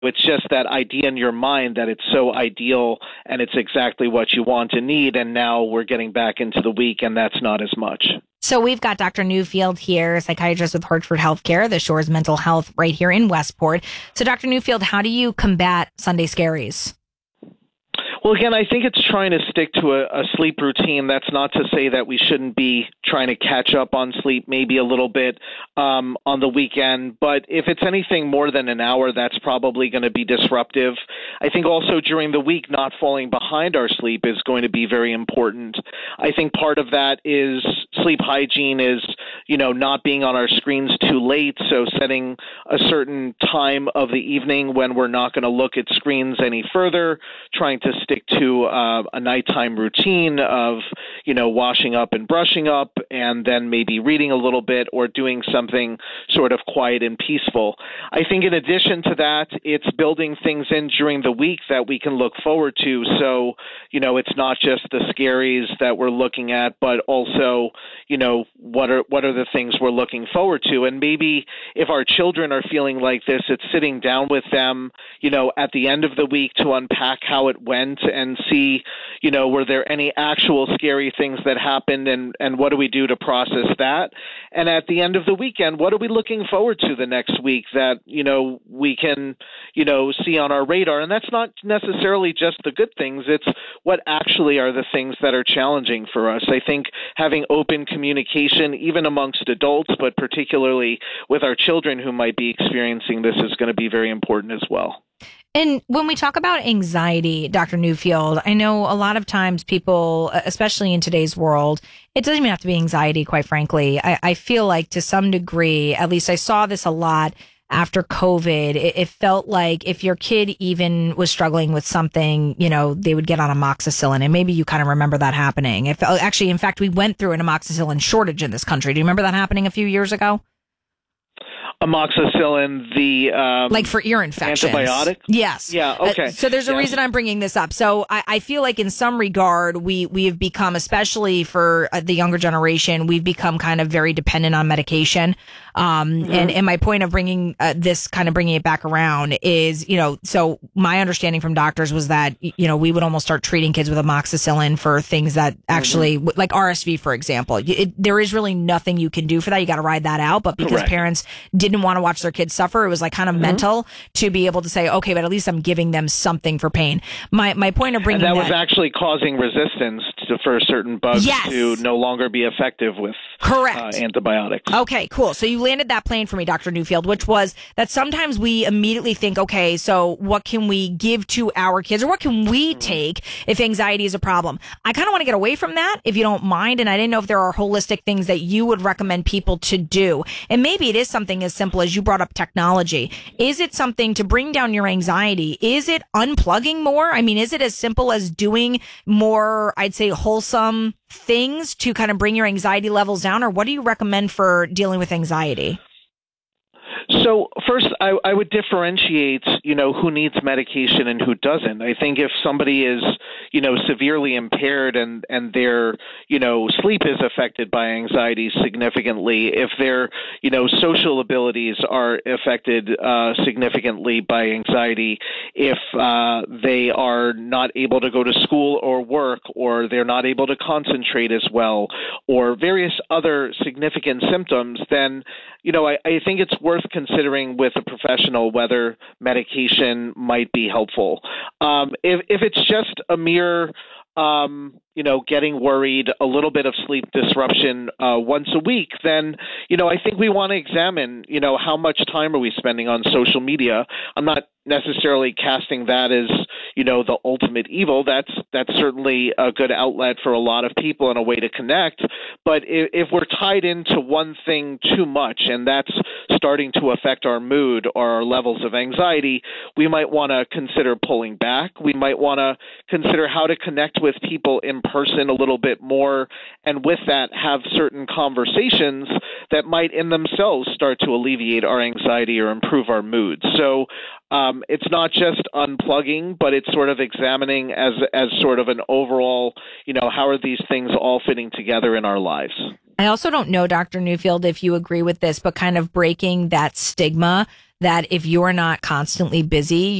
it's just that idea in your mind that it's so ideal and it's exactly what you want and need. And now we're getting back into the week and that's not as much. So we've got Dr. Newfield here, psychiatrist with Hartford Healthcare, the Shores Mental Health right here in Westport. So Dr. Newfield, how do you combat Sunday scaries? Well, again, I think it's trying to stick to a sleep routine. That's not to say that we shouldn't be trying to catch up on sleep maybe a little bit on the weekend. But if it's anything more than an hour, that's probably going to be disruptive. I think also during the week, not falling behind our sleep is going to be very important. I think part of that is sleep hygiene is, not being on our screens too late. So setting a certain time of the evening when we're not going to look at screens any further, trying to stick to a nighttime routine of, washing up and brushing up, and then maybe reading a little bit or doing something sort of quiet and peaceful. I think in addition to that, it's building things in during the week that we can look forward to. So, it's not just the scaries that we're looking at, but also, what are the things we're looking forward to? And maybe if our children are feeling like this, it's sitting down with them, at the end of the week to unpack how it went and see, were there any actual scary things that happened and what do we do to process that? And at the end of the weekend, what are we looking forward to the next week that, we can, see on our radar? And that's not necessarily just the good things. It's what actually are the things that are challenging for us. I think having open communication, even amongst adults, but particularly with our children who might be experiencing this, is going to be very important as well. And when we talk about anxiety, Dr. Newfield, I know a lot of times people, especially in today's world, it doesn't even have to be anxiety, quite frankly. I feel like to some degree, at least I saw this a lot after COVID, it felt like if your kid even was struggling with something, they would get on amoxicillin. And maybe you kind of remember that happening. Actually, in fact, we went through an amoxicillin shortage in this country. Do you remember that happening a few years ago? Amoxicillin, the like for ear infections. Antibiotic? Yes. Yeah, okay. So there's a reason I'm bringing this up. So I feel like in some regard, we have become, especially for the younger generation, we've become kind of very dependent on medication. And my point of bringing bringing it back around is, so my understanding from doctors was that, we would almost start treating kids with amoxicillin for things that actually, like RSV, for example. There is really nothing you can do for that. You got to ride that out. But because parents didn't want to watch their kids suffer, it was like kind of mental to be able to say, okay, but at least I'm giving them something for pain. My point of bringing that was actually causing resistance for certain bugs to no longer be effective with antibiotics. Okay, cool. So you landed that plane for me, Dr. Newfield, which was that sometimes we immediately think, okay, so what can we give to our kids or what can we take if anxiety is a problem? I kind of want to get away from that, if you don't mind. And I didn't know if there are holistic things that you would recommend people to do. And maybe it is something as simple as you brought up technology. Is it something to bring down your anxiety? Is it unplugging more? I mean, is it as simple as doing more, I'd say, wholesome things to kind of bring your anxiety levels down? Or what do you recommend for dealing with anxiety? So first, I would differentiate, who needs medication and who doesn't. I think if somebody is, severely impaired and their, sleep is affected by anxiety significantly, if their, social abilities are affected significantly by anxiety, if they are not able to go to school or work, or they're not able to concentrate as well, or various other significant symptoms, then, I think it's worth considering with a professional whether medication might be helpful. If it's just a mere getting worried, a little bit of sleep disruption once a week, then, I think we want to examine, how much time are we spending on social media. I'm not necessarily casting that as, the ultimate evil. That's certainly a good outlet for a lot of people and a way to connect. But if we're tied into one thing too much and that's starting to affect our mood or our levels of anxiety, we might want to consider pulling back. We might want to consider how to connect with people in person a little bit more, and with that have certain conversations that might in themselves start to alleviate our anxiety or improve our mood. So it's not just unplugging, but it's sort of examining as sort of an overall, how are these things all fitting together in our lives? I also don't know, Dr. Newfield, if you agree with this, but kind of breaking that stigma that if you're not constantly busy,